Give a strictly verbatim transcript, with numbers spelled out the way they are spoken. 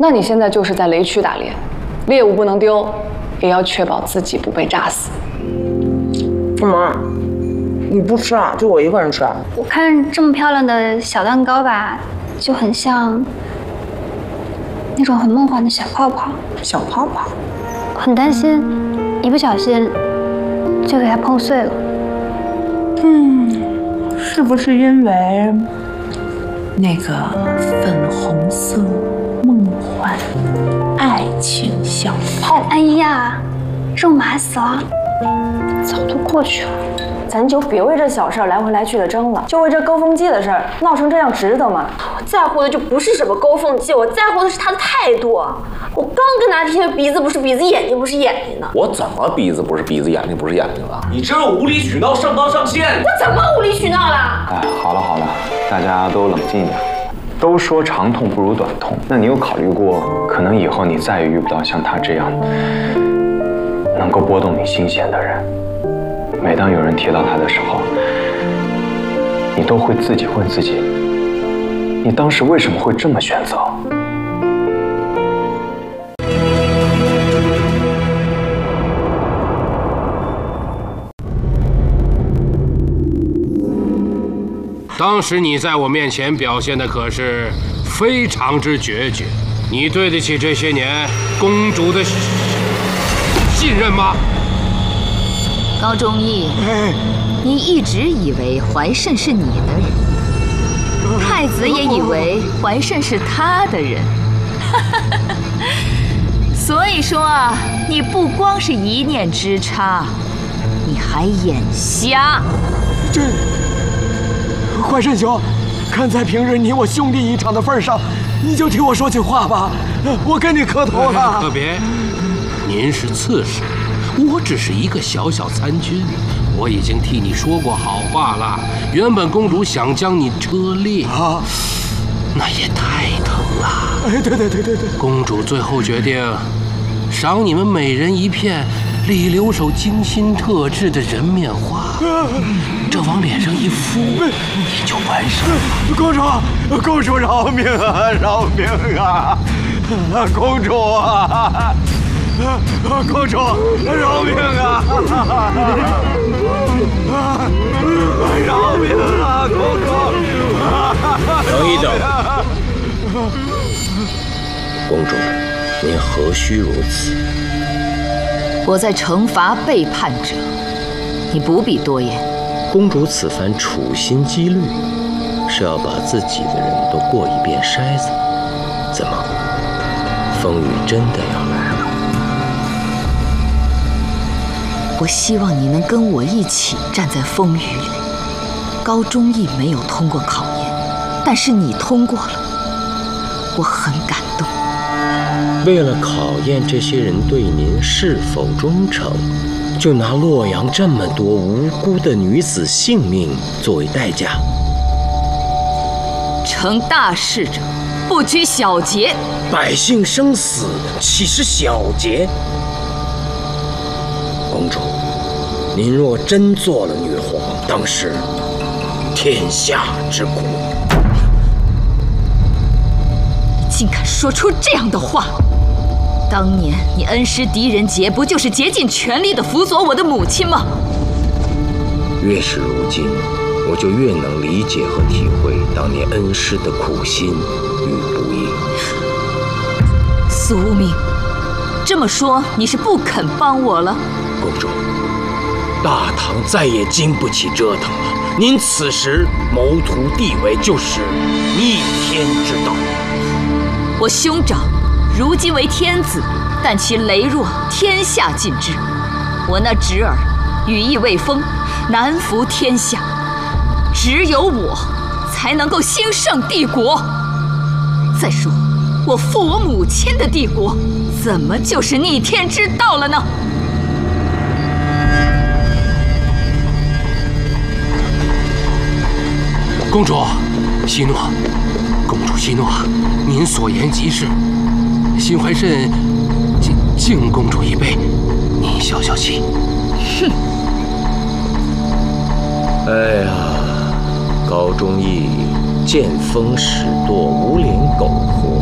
那你现在就是在雷区打猎，猎物不能丢，也要确保自己不被炸死。 干嘛？你不吃啊？就我一个人吃啊？ 我看这么漂亮的小蛋糕吧，就很像那种很梦幻的小泡泡。 小泡泡。 很担心，一不小心就给它碰碎了。 嗯，是不是因为那个粉红色梦幻爱情小泡泡？ 哎呀，肉麻死了，早都过去了。 咱就别为这小事来回来去的争了，就为这高峰季的事儿闹成这样，值得吗？ 我在乎的就不是什么高峰季，我在乎的是他的态度。我刚跟他贴鼻子不是鼻子，眼睛不是眼睛呢。 我怎么鼻子不是鼻子，眼睛不是眼睛了？ 你这无理取闹，上纲上线！ 我怎么无理取闹了？ 哎，好了好了，大家都冷静一点。都说长痛不如短痛，那你有考虑过，可能以后你再也遇不到像他这样能够拨动你心弦的人？每当有人提到他的时候，你都会自己问自己，你当时为什么会这么选择？ 当时你在我面前表现的可是非常之决绝，你对得起这些年公主的信任吗？ 高忠义，你一直以为怀慎是你的人，太子也以为怀慎是他的人，所以说啊，你不光是一念之差，你还眼瞎。 这怀慎兄，看在平日你我兄弟一场的份上，你就听我说句话吧，我跟你磕头了。 可别，您是刺史。我只是一个小小参军，我已经替你说过好话了。原本公主想将你车裂啊，那也太疼了。 哎，对对对对对。 公主最后决定赏你们每人一片李留守精心特制的人面花，这往脸上一敷，也就完事了。 公主，公主饶命啊，饶命啊！公主啊！公主，饶命啊！饶命啊，公主！ 等一等，公主，您何须如此？ 我在惩罚背叛者，你不必多言。 公主此番处心积虑，是要把自己的人都过一遍筛子。怎么，风雨真的要来了？ 我希望你能跟我一起站在风雨里。高忠义没有通过考验，但是你通过了，我很感动。 为了考验这些人对您是否忠诚，就拿洛阳这么多无辜的女子性命作为代价。 成大事者，不拘小节。 百姓生死岂是小节？公主，您若真做了女皇，当是天下之苦。 你竟敢说出这样的话！当年你恩师狄仁杰，不就是竭尽全力地辅佐我的母亲吗？ 越是如今，我就越能理解和体会当年恩师的苦心与不易。 苏无名，这么说你是不肯帮我了？ 公主，大唐再也经不起折腾了。您此时谋图地位，就是逆天之道。 我兄长如今为天子，但其羸弱，天下尽知。我那侄儿羽翼未丰，难服天下，只有我才能够兴盛帝国。再说，我负我母亲的帝国，怎么就是逆天之道了呢？ 公主，息怒！公主息怒！您所言极是。辛怀慎敬敬公主一杯，您消消气。 哼！ 哎呀，高忠义见风使舵，无脸苟活，